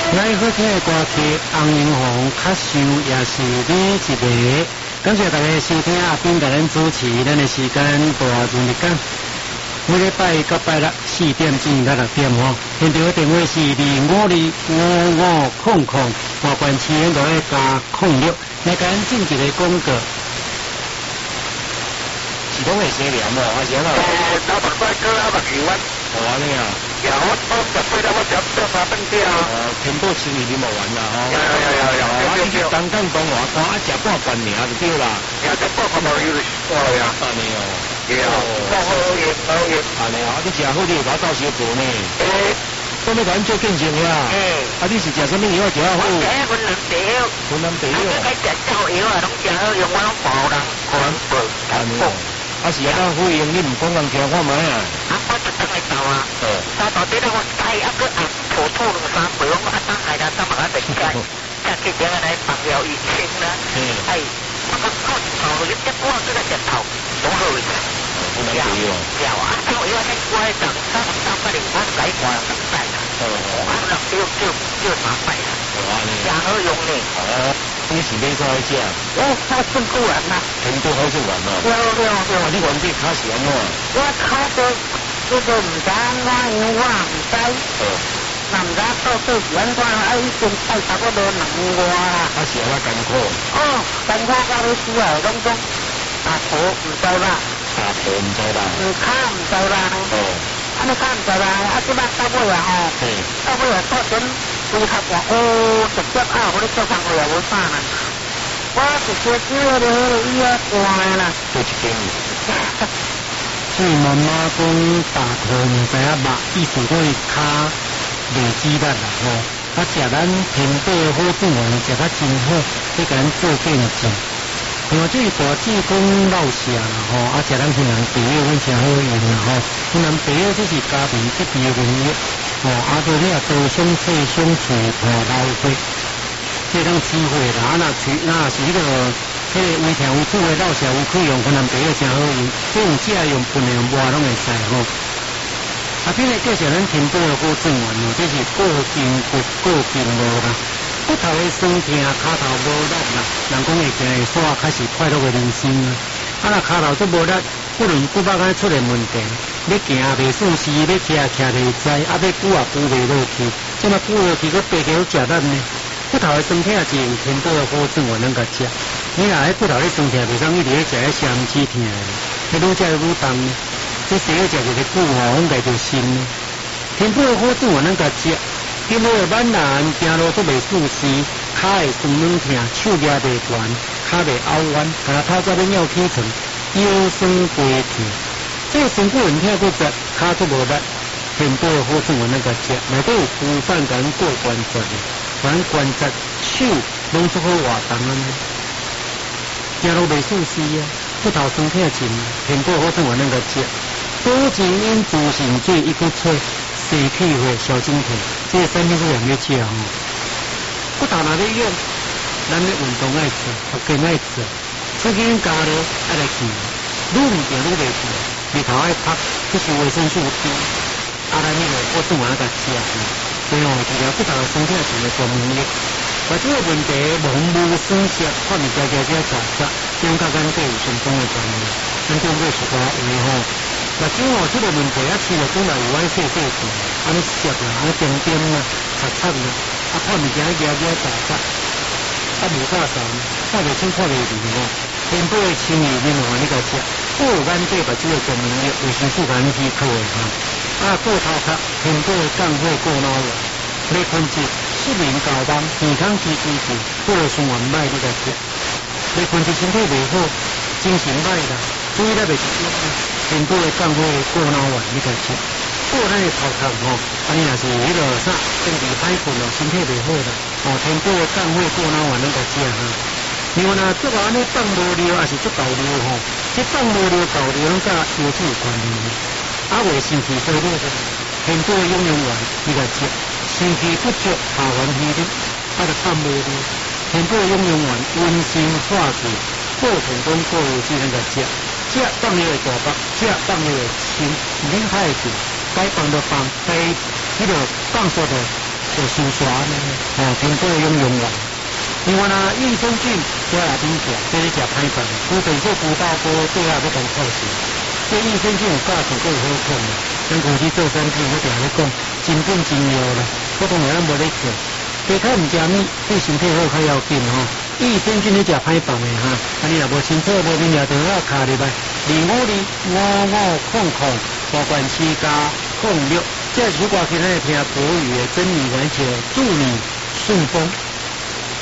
来好听的歌曲《红英红》，较收也是你一个。感谢大家收听阿斌甲咱主持咱的时间大日日间。每礼拜到拜六4点至到6点吼，现场的电话是25255500，华冠市现在加06，来甲咱进一个广告。是讲会生念哦，还是哪？ 老板帅哥，阿目球阮。 哦，安尼啊。 呀，我10岁了，我只做3顿掉。 天宝青年你无玩啦吼。 有。 啊，你去东港东华看，啊，食半罐尔就对啦。 呀，食半罐就有哇呀。 安尼哦。 对啊。好嘢。 安尼啊，你食好你就甲我倒小补呢。我要甲咱做见证呀。啊，你是食什么药食好？ 我食云南茶。 云南茶哦。 我食草药啊，拢食好用，我拢无人看报。 安尼哦。啊是啊，咱呼应你唔讲人听看卖啊。 啊，我就等来斗啊。到底咧，我菜啊个啊，土2、3回，我啊等下啦，等下来食。食几点来放了以前啦。哎，我讲靠头一只锅这个石头，拢好味啦。 云南茶哦。 有啊，草药迄乖等3块零，我改挂10块啦。我人就3块啦。真好用呢。 你是买啥去食？ 好顺古人呐。 天宝好顺玩哦。有。啊，你原底卡是安怎？ 我卡都唔知我唔知。人家到底是安怎？啊，已经菜差不多2外啦。 啊，是安怎艰苦？ 艰苦到你输啊，拢讲阿婆唔知啦。 阿婆唔知啦。 卡唔知啦。啊，你卡唔知啦？啊，即摆到尾啊吼。到尾啊，到阵乌头话直接啊，我咧做工课也无啥啦。我直接叫你伊啊换啦。 做一间。所以妈妈讲大头唔知影肉，意思讲伊骹袂记力啦吼。啊，食咱天宝好转完，食较真好，去甲咱做见证。另外，这是大姊讲老舍啦吼，啊，食咱云南茶叶，阮真好用啦吼。云南茶叶这是家庭特别的原料，啊，对你也多想细想厝破老火，这种机会啦，那是迄个。迄个微调为主的老社有可以用云南茶叶真好用，这用食用分的用抹拢会使吼。啊，今日介绍咱天宝的果种丸哦，这是过筋骨、过筋膜啦，骨头的酸痛、骹头无力啦，人讲会行会煞，开始快乐的人生啊。啊，若骹头足无力，不论骨肉啊出现问题，要行袂顺势，要徛袂知，啊要扶也扶袂落去，这么扶落去，佮爬起好食力呢。骨头的酸痛是用天宝的果种丸能够食。你若迄骨头咧酸痛，袂当一直咧食迄香脂痛，迄愈食愈重。这第一食就是久吼，拢袂着心。天宝好种我能够食，天宝会闽南行路都袂舒适，骹会酸软痛，手举袂悬，骹袂拗弯，下头则要尿起床，腰酸背痛。这身躯很痛骨折，骹足无力，天宝好种我能够食，内底有浮散感过关节，反正关节手拢足好活动安尼。行路袂舒适啊，骨头酸痛真，天宝好种我能够食。多精因助肾水一个菜，细气血小精神，这3天都两个吃哦。骨头哪里用？咱咧运动爱做，学健爱做，出去加了爱来健，愈唔健愈袂健，日头爱拍，这是维生素 D。啊，咱迄个我种完甲吃啊，最后治疗骨头酸痛是个专门药。把这个问题盲目损失，看物家查查，中甲咱对有相当的专业，咱中国是讲有吼。目睭哦，这个问题啊，吃了本来有爱细细条，安尼涩啦，安尼点点啦，擦啦，啊看物件查查，啊无啥啥，看袂清看袂明哦。天宝的青鱼另外你甲食，过眼底目睭的专门药，维生素含稀可的哈。啊过头壳，天宝的降火过脑药，类分子失眠搞梦，健康支过循环歹你甲食，类分子身体袂好，精神歹啦，注意力袂集中。天宝的降火过脑丸，你甲食。过咱的头壳吼，啊你若是迄个啥，身体歹困哦，身体袂好啦。哦，天宝的降火过脑丸，咱甲食哈。另外呢，做安尼放无尿，还是做豆尿吼，这放无尿、豆尿拢甲腰子有关系。啊，为身体衰弱的，天宝的养阳丸，你甲食。身体不足，下环虚的，啊就放无尿。天宝的养阳丸，温心化水，过程中过有只能甲食。食放尿会大腹，食放尿会轻，免太紧，该放就放，该迄个放缩的就收煞呢，苹果用完。另外呢，益生菌在内底食，这是食歹饭，古本说葡萄糕最后要讲靠钱。这益生菌有价钱，够好看的。咱公司做产品，我定咧讲，真本真药啦。普通人咱无咧做，加较毋食米，对身体好较要紧吼。益生菌咧食歹饭的哈，啊你若无清楚，无明了就要卡入来，05055500，保管7加06。这是我今日听国语的真理环球，祝你顺风。